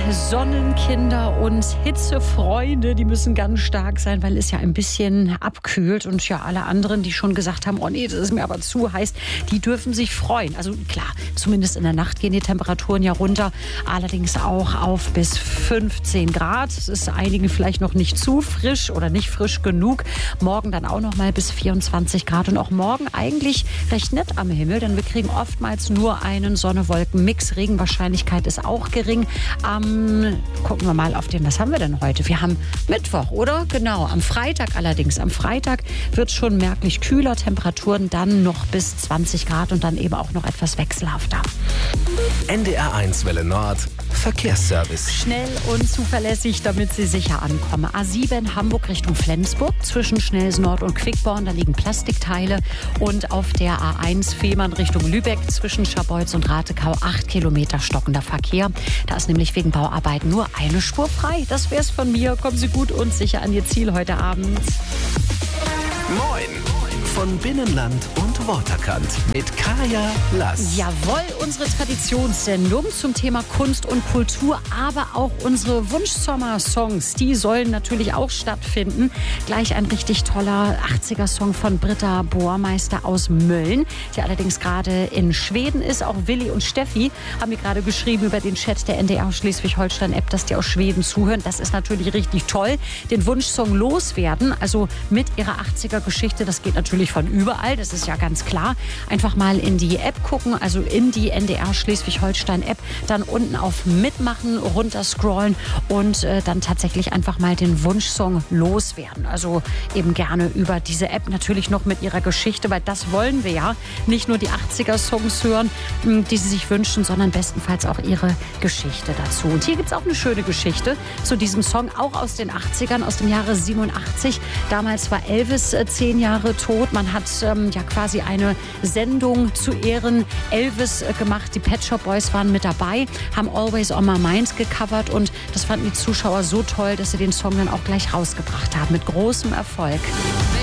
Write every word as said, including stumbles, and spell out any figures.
Sonnenkinder und Hitzefreunde, die müssen ganz stark sein, weil es ja ein bisschen abkühlt. Und ja, alle anderen, die schon gesagt haben, oh nee, das ist mir aber zu heiß, die dürfen sich freuen. Also klar, zumindest in der Nacht gehen die Temperaturen ja runter, allerdings auch auf bis fünfzehn Grad. Es ist einigen vielleicht noch nicht zu frisch oder nicht frisch genug. Morgen dann auch noch mal bis vierundzwanzig Grad und auch morgen eigentlich recht nett am Himmel, denn wir kriegen oftmals nur einen Sonne-Wolken-Mix. Regenwahrscheinlichkeit ist auch gering. Ähm, gucken wir mal auf den, was haben wir denn heute? Wir haben Mittwoch, oder? Genau, am Freitag allerdings. Am Freitag wird es schon merklich kühler, Temperaturen dann noch bis zwanzig Grad und dann eben auch noch etwas wechselhafter. N D R eins Welle Nord, Verkehrsservice. Schnell und zuverlässig, damit Sie sicher ankommen. A sieben Hamburg Richtung Flensburg, zwischen Schnells Nord und Quickborn, da liegen Plastikteile. Und auf der A eins Fehmarn Richtung Lübeck, zwischen Scharbeutz und Ratekau, acht Kilometer stockender Verkehr. Da ist nämlich wegen Bauarbeiten nur eine Spur frei. Das wär's von mir. Kommen Sie gut und sicher an Ihr Ziel heute Abend. Moin! Von Binnenland und Waterkant mit Kaya Lass. Jawohl, unsere Traditionssendung zum Thema Kunst und Kultur, aber auch unsere Wunschsommer-Songs, die sollen natürlich auch stattfinden. Gleich ein richtig toller achtziger-Song von Britta Bohrmeister aus Mölln, die allerdings gerade in Schweden ist. Auch Willi und Steffi haben mir gerade geschrieben über den Chat der N D R Schleswig-Holstein-App, dass die aus Schweden zuhören. Das ist natürlich richtig toll. Den Wunschsong loswerden, also mit ihrer achtziger-Geschichte, das geht natürlich von überall, das ist ja ganz klar. Einfach mal in die App gucken, also in die N D R Schleswig-Holstein-App, dann unten auf Mitmachen, runterscrollen und äh, dann tatsächlich einfach mal den Wunschsong loswerden. Also eben gerne über diese App, natürlich noch mit ihrer Geschichte, weil das wollen wir ja. Nicht nur die achtziger-Songs hören, die sie sich wünschen, sondern bestenfalls auch ihre Geschichte dazu. Und hier gibt es auch eine schöne Geschichte zu diesem Song, auch aus den achtzigern, aus dem Jahre siebenundachtzig. Damals war Elvis äh, zehn Jahre tot. Man hat ähm, ja quasi eine Sendung zu Ehren Elvis äh, gemacht. Die Pet Shop Boys waren mit dabei, haben Always on My Mind gecovert und das fanden die Zuschauer so toll, dass sie den Song dann auch gleich rausgebracht haben. Mit großem Erfolg.